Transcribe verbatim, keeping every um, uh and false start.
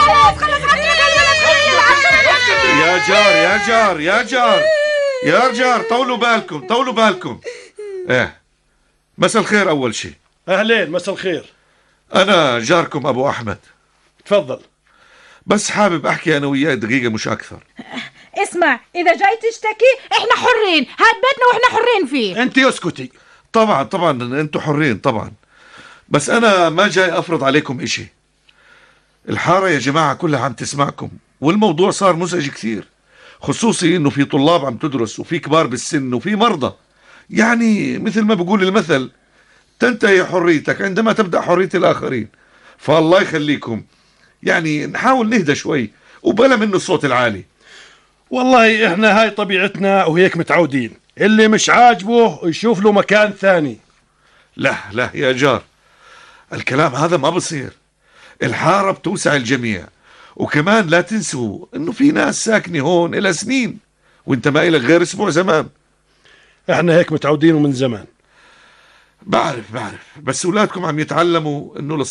يا جار يا جار يا جار يا جار، طولوا بالكم طولوا بالكم. ايه، مساء الخير. اول شيء اهلين، مساء الخير. انا جاركم ابو احمد. تفضل. بس حابب احكي انا وياه دقيقة مش اكثر. اسمع، اذا جاي تشتكي احنا حرين، هاد بيتنا واحنا حرين فيه. انت اسكتي. طبعا طبعا انتوا حرين طبعا، بس انا ما جاي افرض عليكم اشي. الحارة يا جماعة كلها عم تسمعكم، والموضوع صار مزعج كثير، خصوصي انه في طلاب عم تدرس وفي كبار بالسن وفي مرضى. يعني مثل ما بقول المثل، تنتهي حريتك عندما تبدأ حرية الآخرين. فالله يخليكم يعني نحاول نهدى شوي وبلا منه الصوت العالي. والله احنا هاي طبيعتنا وهيك متعودين، اللي مش عاجبه يشوف له مكان ثاني. لا لا يا جار، الكلام هذا ما بصير. الحارة بتوسع الجميع، وكمان لا تنسوا انه في ناس ساكنة هون إلى سنين، وانت ما إلك غير اسبوع زمان. احنا هيك متعودين من زمان. بعرف بعرف، بس اولادكم عم يتعلموا انه